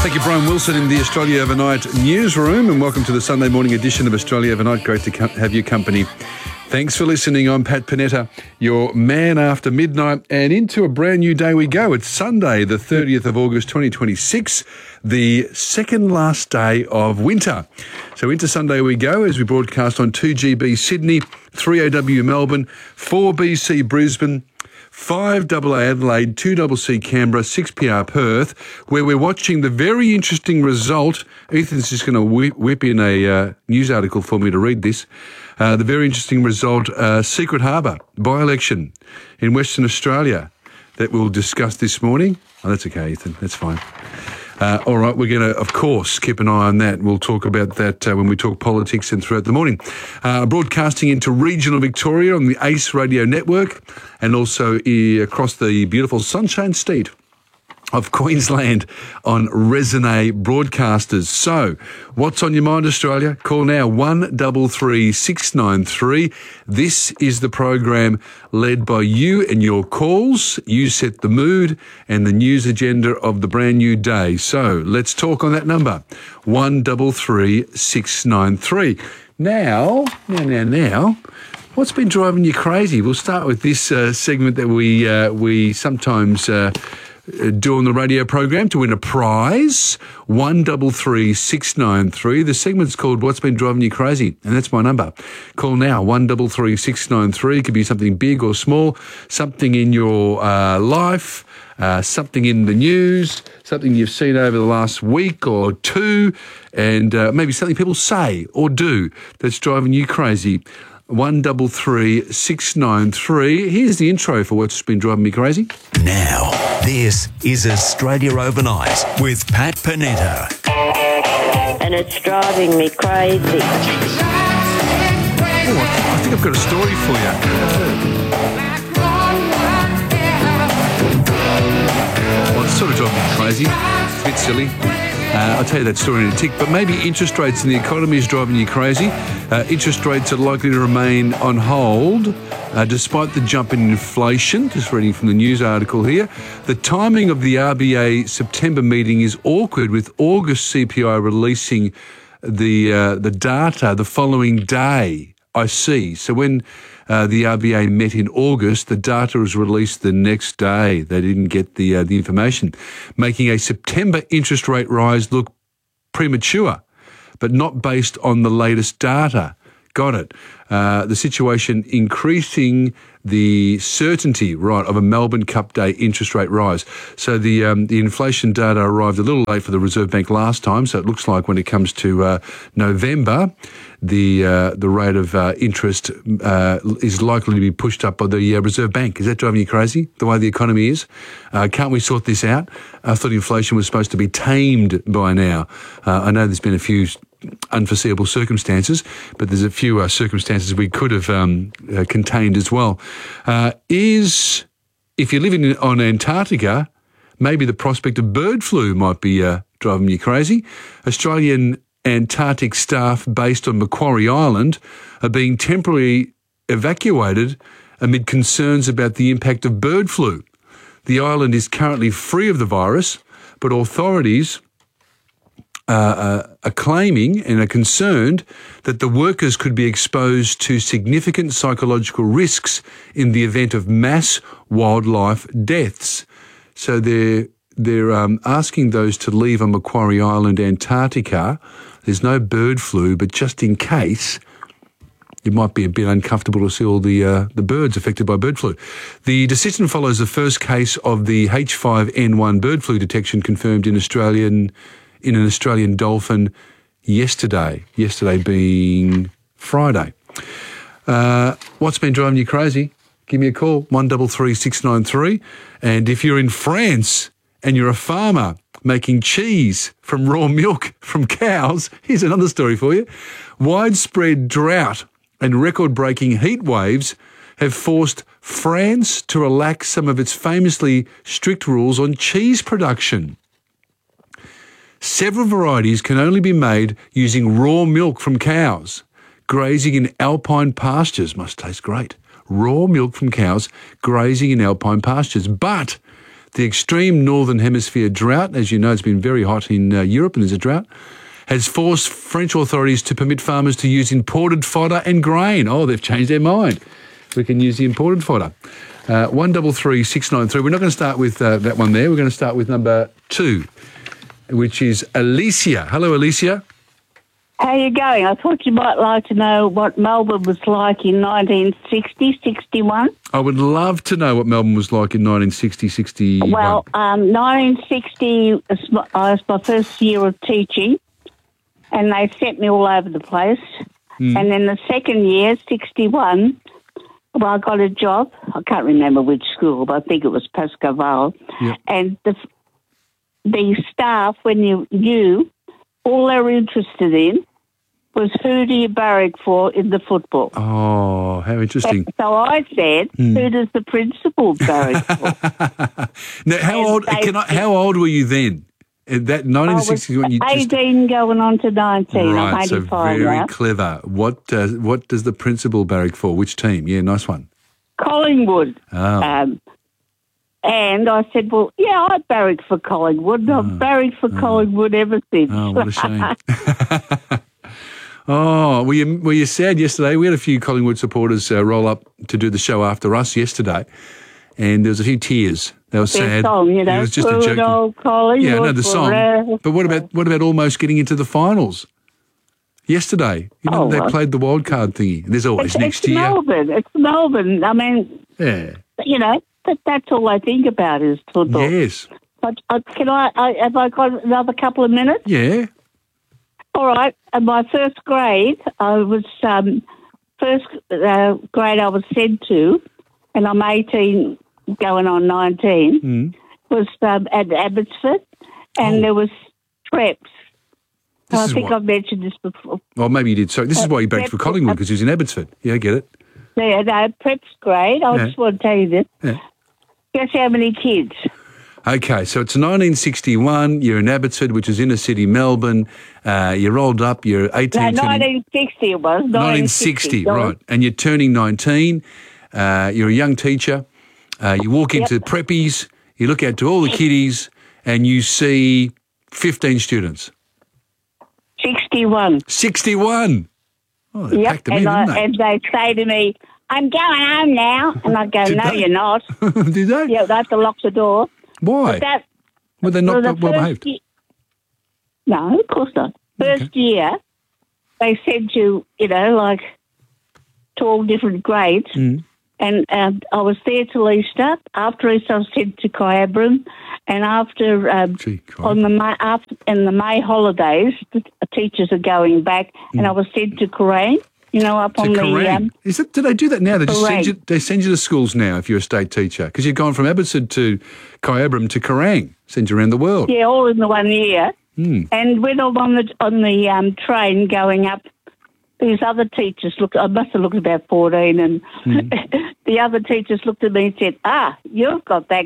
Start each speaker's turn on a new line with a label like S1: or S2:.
S1: Thank you, Brian Wilson in the Australia Overnight newsroom, and welcome to the Sunday morning edition of Australia Overnight. Great to have your company. Thanks for listening. I'm Pat Panetta, your man after midnight, and into a brand new day we go. It's Sunday, the 30th of August, 2026, the second last day of winter. So into Sunday we go as we broadcast on 2GB Sydney, 3AW Melbourne, 4BC Brisbane, 5AA Adelaide, 2CC Canberra, 6PR Perth, where we're watching the very interesting result. Ethan's just going to whip in a news article for me to read this. The very interesting result, Secret Harbour by-election in Western Australia that we'll discuss this morning. Oh, that's okay, Ethan. That's fine. All right, we're going to, of course, keep an eye on that. We'll talk about that when we talk politics and throughout the morning. Broadcasting into regional Victoria on the ACE Radio Network and also across the beautiful Sunshine State of Queensland on Resonate Broadcasters. So, what's on your mind, Australia? Call now 133 693. This is the program led by you and your calls. You set the mood and the news agenda of the brand new day. So, let's talk on that number, 133 693. Now, what's been driving you crazy? We'll start with this segment that we sometimes do on the radio program to win a prize, 133 693. The segment's called What's Been Driving You Crazy, and that's my number. Call now, 133 693. It could be something big or small, something in your life, something in the news, something you've seen over the last week or two, and maybe something people say or do that's driving you crazy. 133 693. Here's the intro for what's been driving me crazy.
S2: Now, this is Australia Overnight with Pat Panetta.
S3: And it's driving me crazy.
S1: Oh, I think I've got a story for you. Well, it's sort of driving me crazy. It's a bit silly. I'll tell you that story in a tick, but maybe interest rates in the economy is driving you crazy. Interest rates are likely to remain on hold despite the jump in inflation. Just reading from the news article here. The timing of the RBA September meeting is awkward, with August CPI releasing the data the following day. I see. So when the RBA met in August, the data was released the next day. They didn't get the information, making a September interest rate rise look premature, but not based on the latest data. Got it. The situation increasing the certainty, right, of a Melbourne Cup Day interest rate rise. So the inflation data arrived a little late for the Reserve Bank last time. So it looks like when it comes to November, the rate of interest is likely to be pushed up by the Reserve Bank. Is that driving you crazy, the way the economy is? Can't we sort this out? I thought inflation was supposed to be tamed by now. I know there's been a few unforeseeable circumstances, but there's a few circumstances we could have contained as well. If you're living on Antarctica, maybe the prospect of bird flu might be driving you crazy. Australian Antarctic staff based on Macquarie Island are being temporarily evacuated amid concerns about the impact of bird flu. The island is currently free of the virus, but authorities are claiming and are concerned that the workers could be exposed to significant psychological risks in the event of mass wildlife deaths. So they're asking those to leave on Macquarie Island, Antarctica. There's no bird flu, but just in case, it might be a bit uncomfortable to see all the birds affected by bird flu. The decision follows the first case of the H5N1 bird flu detection confirmed in an Australian dolphin yesterday being Friday. What's been driving you crazy? Give me a call, 133 693. And if you're in France and you're a farmer making cheese from raw milk from cows, here's another story for you. Widespread drought and record-breaking heat waves have forced France to relax some of its famously strict rules on cheese production. Several varieties can only be made using raw milk from cows. Grazing in alpine pastures must taste great. Raw milk from cows grazing in alpine pastures. But The extreme northern hemisphere drought, as you know, it's been very hot in Europe and there's a drought, has forced French authorities to permit farmers to use imported fodder and grain. Oh, they've changed their mind. We can use the imported fodder. 133693. We're not going to start with that one there. We're going to start with number 2, which is Alicia. Hello, Alicia.
S4: How are you going? I thought you might like to know what Melbourne was like in 1960, 61.
S1: I would love to know what Melbourne was like in 1960, 61.
S4: Well, 1960 was my first year of teaching, and they sent me all over the place. And then the second year, 61, well, I got a job. I can't remember which school, but I think it was Pascoe Vale.
S1: Yep.
S4: And the staff, when you all they were interested in was who do you barrack for in the football.
S1: Oh, how interesting.
S4: And so I said, who does the principal barrack for?
S1: Now, how old were you then? That 1960 when you
S4: 18 going on to 19.
S1: Right,
S4: I'm 85
S1: so very
S4: now.
S1: clever. What does the principal barrack for? Which team? Yeah, nice one.
S4: Collingwood.
S1: Oh.
S4: And I said, well, yeah, I barracked for Collingwood. I've barracked for Collingwood ever since.
S1: Oh, what a shame. Oh, were you sad yesterday? We had a few Collingwood supporters roll up to do the show after us yesterday, and there was a few tears. They were sad.
S4: Song, you know,
S1: it was just a joke. Yeah, I know the song. But what about almost getting into the finals? Yesterday, they played the wild card thingy. There's always next year.
S4: It's Melbourne. I mean,
S1: yeah.
S4: You know, that's all I think about is football.
S1: Yes.
S4: But have I got another couple of minutes?
S1: Yeah.
S4: All right. In my first grade, I was first grade I was sent to, and I'm 18, going on 19. Was at Abbotsford, and there was Preps. I think I've mentioned this before.
S1: Well, maybe you did. So this is why you barracked for Collingwood, because he was in Abbotsford. Yeah, I get it.
S4: Yeah, no, Preps grade. I just want to tell you this.
S1: Yeah.
S4: Guess how many kids?
S1: Okay, so it's 1961. You're in Abbotsford, which is inner city Melbourne. You're rolled up. You're 18.
S4: No, 1960 it was.
S1: 1960, right. And you're turning 19. You're a young teacher. You walk into preppies. You look out to all the kiddies, and you see 15 students.
S4: 61.
S1: 61. Oh, they packed them in, didn't they?
S4: And they say to me, I'm going home now. And I go, no, you're not.
S1: Did they?
S4: Yeah, they have to lock the door.
S1: Why? Were they not well behaved?
S4: No, of course not. First year, they sent you, like 12 different grades. And I was there till Easter. After Easter, I was sent to Kyabram. And after in the May holidays, the teachers are going back, and I was sent to Kerrang. Up on the...
S1: Do they do that now? They send you to schools now if you're a state teacher, because you've gone from Abbotsford to Kyabram to Kerrang. Send you around the world.
S4: Yeah, all in the 1 year. And when I'm on the train going up, these other teachers I must have looked about 14, and the other teachers looked at me and said, you've got that